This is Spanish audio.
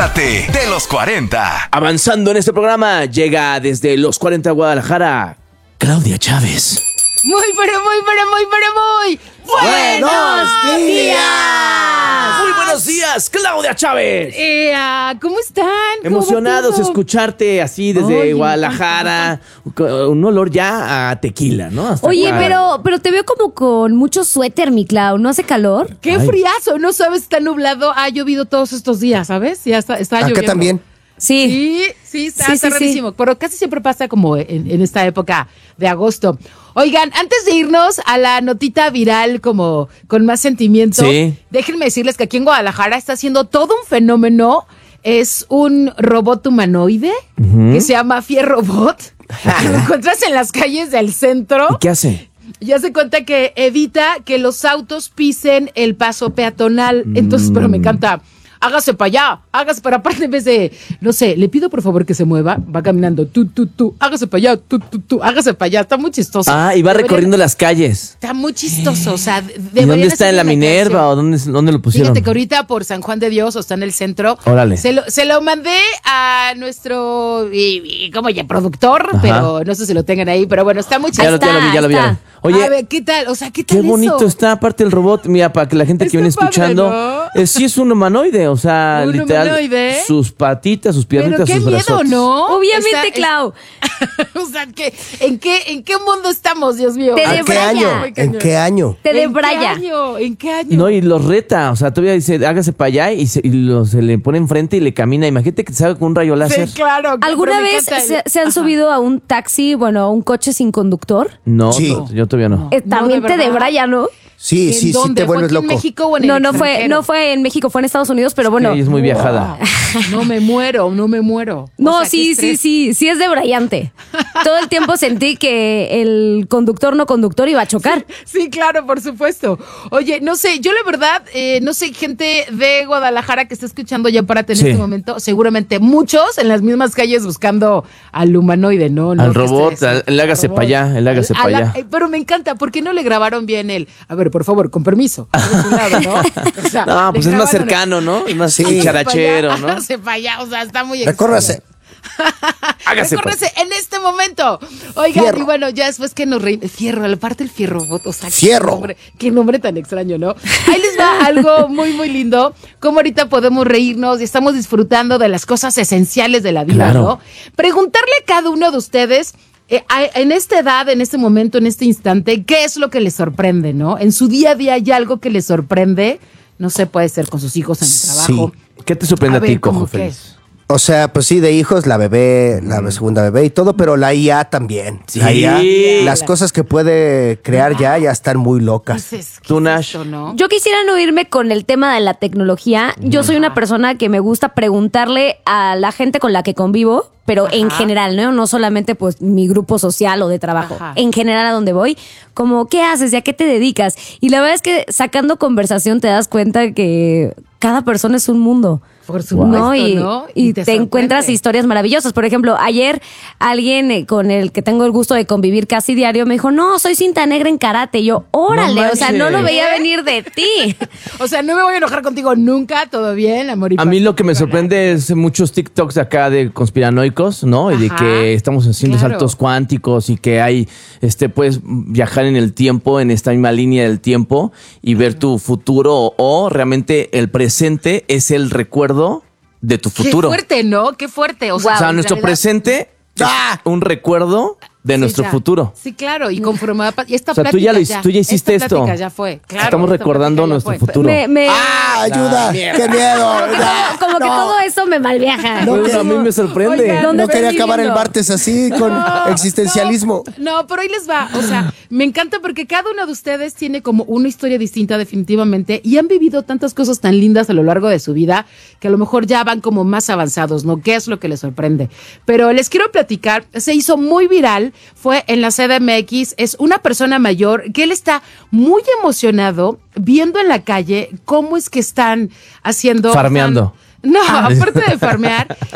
De los 40. Avanzando en este programa, llega desde los 40 Guadalajara, Claudia Chávez. Muy buenos días. Muy buenos días, Claudia Chávez. ¿Cómo están? Emocionados de escucharte así desde Oye, Guadalajara. Un olor ya a tequila, ¿no? Hasta Oye, acá. pero te veo como con mucho suéter, mi Clau. ¿No hace calor? Qué Ay. friazo, no sabes, está nublado. Ha llovido todos estos días, ¿sabes? Ya está lloviendo. Acá también. Sí. Sí, está rarísimo. Pero casi siempre pasa como en esta época de agosto. Oigan, antes de irnos a la notita viral como con más sentimiento, Sí. déjenme decirles que aquí en Guadalajara está haciendo todo un fenómeno. Es un robot humanoide que se llama Fierrobot. Lo encuentras en las calles del centro. ¿Y qué hace? Ya se cuenta que evita que los autos pisen el paso peatonal. Entonces, pero me encanta. Hágase para allá, hágase para aparte en vez de, no sé, le pido por favor que se mueva, va caminando, tú, hágase para allá, tú, hágase para allá, está muy chistoso. Ah, y va recorriendo las calles. Está muy chistoso, o sea, ¿Y dónde está? ¿En la Minerva o dónde lo pusieron? Fíjate que ahorita por San Juan de Dios, o está en el centro. Órale. Se lo mandé a nuestro, como ya, productor, Ajá. pero no sé si lo tengan ahí, pero bueno, está muy chistoso. Ya lo vi. Oye, A ver, ¿qué tal? O sea, ¿qué tal qué bonito eso? está aparte el robot, mira, para que la gente que Está viene padre, escuchando, ¿no? sí es un humanoide, o sea, ¿Un literal, humanoide? sus patitas, sus Pero piernitas, qué sus miedo, brazotes. ¿no? Obviamente, Clau. O sea, ¿en qué mundo estamos, Dios mío? Te ¿En qué debraya. año? ¿En qué año? Te ¿En qué debraya. año? ¿En qué año? No, y los reta, o sea, todavía dice, hágase para allá y se le pone enfrente y le camina. Imagínate que te salga con un rayo láser. Sí, claro. ¿Alguna pero me vez encanta se han Ajá. subido a un taxi, a un coche sin conductor? No, Sí. yo todavía no. También de te verdad. debraya, ¿no? Sí, ¿En sí, dónde? te ¿Fue vuelves aquí en loco. México o en el No fue extranjero? en México, fue en Estados Unidos, pero bueno. Ella es muy viajada. No me muero. No, O sea, qué estrés. sí es debrayante. Todo el tiempo sentí que el conductor no conductor iba a chocar. Sí, claro, por supuesto. Oye, no sé, yo la verdad, no sé, gente de Guadalajara que está escuchando ya Párate en Sí. este momento, seguramente muchos en las mismas calles buscando al humanoide, ¿no? Al qué robot, estrés. el hágase Al para allá, robot. el hágase para allá. Pero me encanta, ¿por qué no le grabaron bien el? A ver, por favor, con permiso. Por un lado, ¿no? O sea, No, pues le es más grabaron cercano, ¿no? Es más Sí. charachero, ¿no? Hágase para allá, o sea, está muy Recórrase. Hágase Recórrese en este momento. Oigan, Fierro. y bueno, ya después que nos reímos. Fierro, aparte el fierrobot, o sea, Fierro. Qué nombre tan extraño, ¿no? Ahí les va algo muy lindo. Cómo ahorita podemos reírnos y estamos disfrutando de las cosas esenciales de la vida, Claro. ¿no? Preguntarle a cada uno de ustedes, en esta edad, en este momento, en este instante, ¿qué es lo que les sorprende, no? En su día a día hay algo que les sorprende. No sé, puede ser con sus hijos en el trabajo. ¿Qué te sorprende a, ver, ti, Cojo ¿cómo qué? Feliz? O sea, pues sí, de hijos, la bebé, la segunda bebé y todo, pero la IA también. Sí. La IA, las cosas que puede crear ya están muy locas. Pues es que Tú, es Nash. eso, ¿no? Yo quisiera no irme con el tema de la tecnología. Yo soy una persona que me gusta preguntarle a la gente con la que convivo, pero en Ajá. general, ¿no? No solamente pues mi grupo social o de trabajo. Ajá. En general a donde voy, como, ¿qué haces? ¿Y a qué te dedicas? Y la verdad es que sacando conversación te das cuenta que cada persona es un mundo. Por supuesto, ¿no? Y te sorprende. encuentras historias maravillosas. Por ejemplo, ayer alguien con el que tengo el gusto de convivir casi diario me dijo, no, soy cinta negra en karate. Y yo, órale, No o sea, no lo manches. veía venir de ti. O sea, no me voy a enojar contigo nunca, todo bien, amor y A mí paz. lo que me sorprende es muchos TikToks acá de conspiranoicos, ¿no? Y de Ajá. que estamos haciendo Claro. saltos cuánticos y que hay, puedes viajar en el tiempo, en esta misma línea del tiempo y ver tu futuro o realmente el presente es el recuerdo de tu futuro. Qué fuerte, ¿no? Qué fuerte. O sea, O sea, en nuestro realidad- presente es un recuerdo de Sí, nuestro ya. futuro. Sí, claro, y conforme va y esta O sea, tú plática ya hiciste esta esto. plática ya fue. Claro, Estamos esta recordando plática ya nuestro fue. futuro. ¡Ah, ayuda! ¡Qué miedo! Ya. Como que todo eso me malviaja. No, Bueno, a mí me sorprende. Oigan, ¿Dónde No quería estoy acabar el viviendo? martes así con existencialismo. No, pero ahí les va. O sea, me encanta porque cada uno de ustedes tiene como una historia distinta definitivamente y han vivido tantas cosas tan lindas a lo largo de su vida que a lo mejor ya van como más avanzados, ¿no? ¿Qué es lo que les sorprende? Pero les quiero platicar, se hizo muy viral, fue en la CDMX, es una persona mayor que él está muy emocionado viendo en la calle cómo es que están haciendo... Farmeando. No, aparte de farmear,